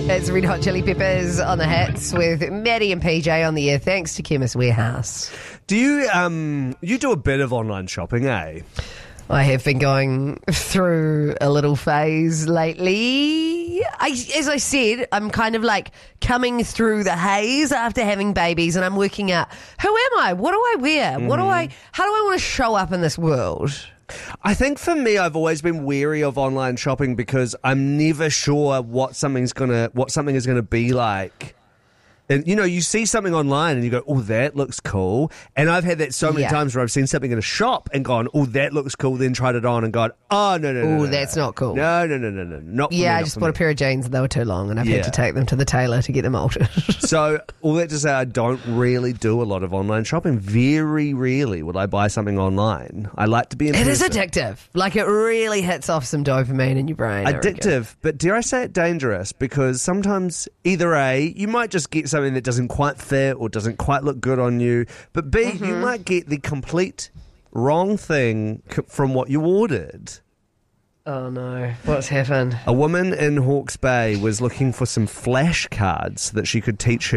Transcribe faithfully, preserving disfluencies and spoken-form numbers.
It's Red Hot Chili Peppers on the hits with Maddie and P J on the air. Thanks to Chemist Warehouse. Do you um you do a bit of online shopping, eh? I have been going through a little phase lately. I, as I said, I'm kind of like coming through the haze after having babies, and I'm working out, who am I? What do I wear? Mm. What do I? How do I want to show up in this world? I think for me, I've always been wary of online shopping because I'm never sure what something's gonna, what something is gonna be like. And, you know, you see something online and you go, oh, that looks cool. And I've had that so many Yeah. times where I've seen something in a shop and gone, oh, that looks cool, then tried it on and gone, oh, no, no, no. Oh, no, that's no. not cool. No, no, no, no, no. Not for Yeah, me, I not just for bought me. a pair of jeans and they were too long, and I've Yeah. had to take them to the tailor to get them altered. So, all that to say, I don't really do a lot of online shopping. Very rarely would I buy something online. I like to be in It is person. addictive. Like, it really hits off some dopamine in your brain. I reckon. Addictive, but dare I say it, dangerous, because sometimes either A, you might just get something that doesn't quite fit or doesn't quite look good on you, but B, Mm-hmm. you might get the complete wrong thing c- from what you ordered. Oh no, what's happened? A woman in Hawke's Bay was looking for some flashcards that she could teach her